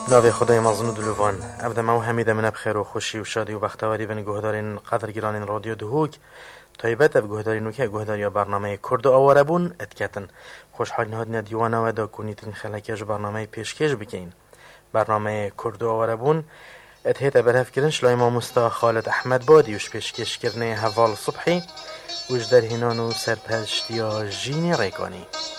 ناوی خدای مزن و دلوان ابدا ما حمید من بخیر و خوشی و شادی و بختیواری و گهدارین قدر گرانین رادیو دهوک تایبت اب گهدارین و که گهداری برنامه کرد و آواره بون اتکتن خوشحال نهاد ندیوانا و دا کنیتن خلاکیش برنامه پیشکش بکین برنامه کرد و آواره بون اتهیت برهف کردن شلای ما مستا خالد احمد بادی وش پیشکش کردنه حوال صبحی وش در هنانو سرپشتیا جینی ریکانی